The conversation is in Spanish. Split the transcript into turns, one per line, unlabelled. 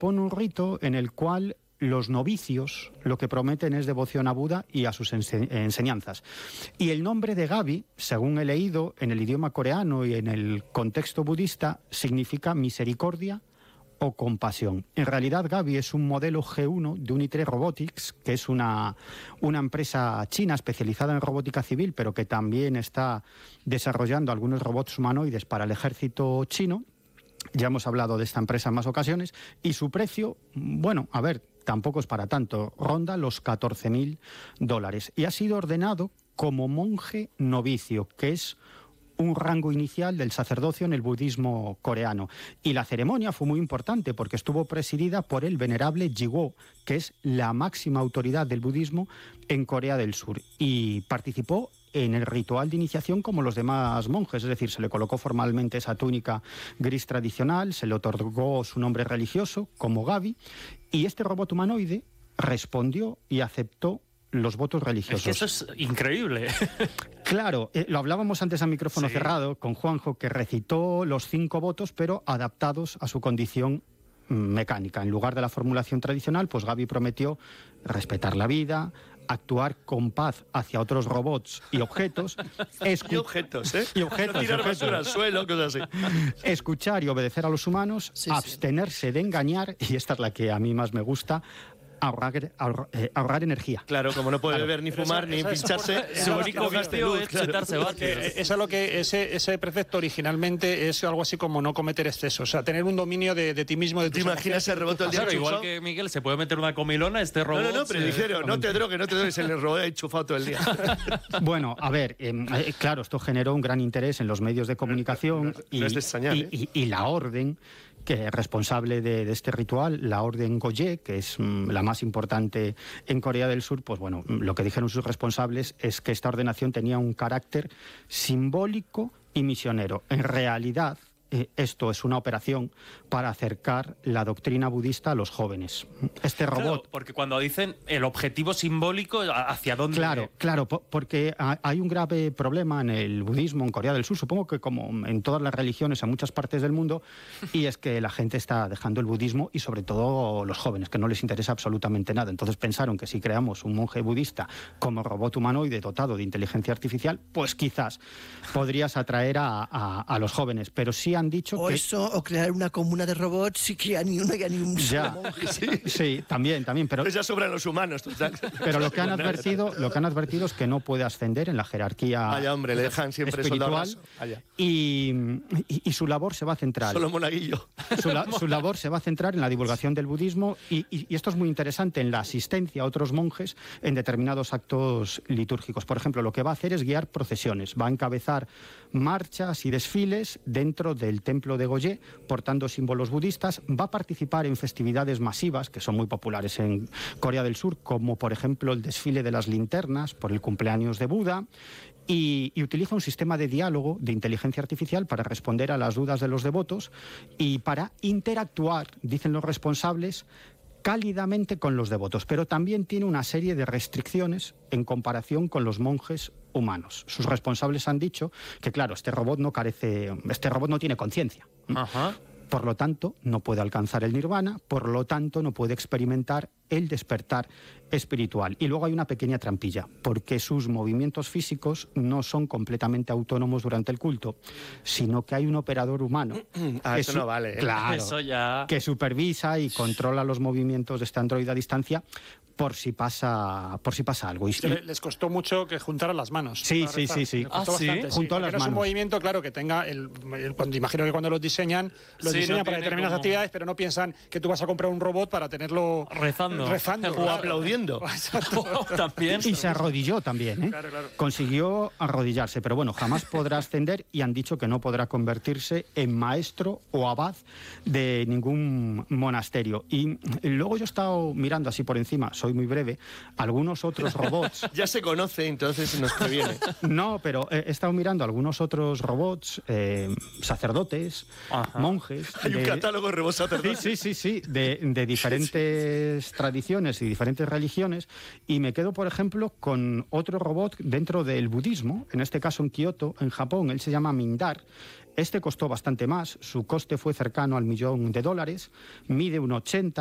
expone un rito en el cual los novicios lo que prometen es devoción a Buda y a sus enseñanzas. Y el nombre de Gavi, según he leído, en el idioma coreano y en el contexto budista, significa misericordia o compasión. En realidad, Gavi es un modelo G1 de Unitre Robotics, que es una empresa china especializada en robótica civil, pero que también está desarrollando algunos robots humanoides para el ejército chino. Ya hemos hablado de esta empresa en más ocasiones, y su precio, bueno, a ver, tampoco es para tanto, ronda los $14.000, y ha sido ordenado como monje novicio, que es un rango inicial del sacerdocio en el budismo coreano. Y la ceremonia fue muy importante porque estuvo presidida por el venerable Jigwo, que es la máxima autoridad del budismo en Corea del Sur, y participó en el ritual de iniciación como los demás monjes, es decir, se le colocó formalmente esa túnica gris tradicional, se le otorgó su nombre religioso como Gavi, y este robot humanoide respondió y aceptó los votos religiosos.
Es que eso es increíble.
Claro, lo hablábamos antes a micrófono cerrado con Juanjo, que recitó los 5 votos, pero adaptados a su condición mecánica. En lugar de la formulación tradicional, pues Gavi prometió respetar la vida, actuar con paz hacia otros robots y objetos.
Y objetos, ¿eh?
Y objetos.
No tirar basura al suelo, cosas así.
Escuchar y obedecer a los humanos, abstenerse de engañar, y esta es la que a mí más me gusta, ahorrar energía.
Claro, como no puede beber ni fumar ni pincharse,
su único vicio es sentarse vatios.
Eso es lo que ese precepto originalmente es algo así como no cometer excesos, o sea, tener un dominio de ti mismo, de tus
¿te imaginas ese robot todo el día
Claro,
enchufado?
igual que Miguel se puede meter una comilona, este robot...
No, pero dijeron, no te drogues, se le robó enchufado todo el día.
Bueno, a ver, claro, esto generó un gran interés en los medios de comunicación
no es de extrañar,
y la orden que es responsable de este ritual, la orden Goye, que es la más importante en Corea del Sur, pues bueno, lo que dijeron sus responsables es que esta ordenación tenía un carácter simbólico y misionero. En realidad, esto es una operación para acercar la doctrina budista a los jóvenes. Este robot...
Claro, porque cuando dicen el objetivo simbólico, ¿hacia dónde?
Claro, porque hay un grave problema en el budismo en Corea del Sur, supongo que como en todas las religiones en muchas partes del mundo, y es que la gente está dejando el budismo, y sobre todo los jóvenes, que no les interesa absolutamente nada. Entonces pensaron que si creamos un monje budista como robot humanoide dotado de inteligencia artificial, pues quizás podrías atraer a los jóvenes, pero sí han dicho
o
que...
o crear una comuna de robots y que ni uno ya ni un solo monje.
Sí, también, pero...
Pues ya sobran los humanos, total.
Pero lo que han advertido es que no puede ascender en la jerarquía
Vaya hombre, le dejan siempre
espiritual,
soldado
y su labor se va a centrar.
Solo monaguillo.
Su labor se va a centrar en la divulgación del budismo y esto es muy interesante, en la asistencia a otros monjes en determinados actos litúrgicos. Por ejemplo, lo que va a hacer es guiar procesiones, va a encabezar marchas y desfiles dentro del templo de Goye, portando símbolos budistas, va a participar en festividades masivas que son muy populares en Corea del Sur, como por ejemplo el desfile de las linternas por el cumpleaños de Buda, y utiliza un sistema de diálogo de inteligencia artificial para responder a las dudas de los devotos y para interactuar, dicen los responsables, cálidamente con los devotos, pero también tiene una serie de restricciones en comparación con los monjes humanos. Sus responsables han dicho que, claro, este robot no tiene conciencia.
Ajá.
Por lo tanto, no puede alcanzar el nirvana, por lo tanto, no puede experimentar el despertar espiritual. Y luego hay una pequeña trampilla, porque sus movimientos físicos no son completamente autónomos durante el culto, sino que hay un operador humano.
Eso no vale.
Claro,
Eso ya...
que supervisa y controla los movimientos de este androide a distancia por si pasa algo. Y
les costó mucho que juntaran las manos.
Sí.
Juntó
las
manos. Es un movimiento, claro, que tenga imagino que cuando los diseñan para determinadas actividades, pero no piensan que tú vas a comprar un robot para tenerlo
rezando
o aplaudiendo.
También.
Y se arrodilló también, ¿eh?
Claro.
Consiguió arrodillarse, pero bueno, jamás podrá ascender, y han dicho que no podrá convertirse en maestro o abad de ningún monasterio. Y luego yo he estado mirando así por encima, soy muy breve, algunos otros robots.
Ya se conoce, entonces nos previene.
No, pero he estado mirando algunos otros robots, sacerdotes, monjes.
Hay un catálogo de robots sacerdotes.
Sí, de diferentes tradiciones y diferentes religiones, y me quedo, por ejemplo, con otro robot dentro del budismo, en este caso en Kioto, en Japón. Él se llama Mindar. Este costó bastante más, su coste fue cercano al $1.000.000, mide 1,80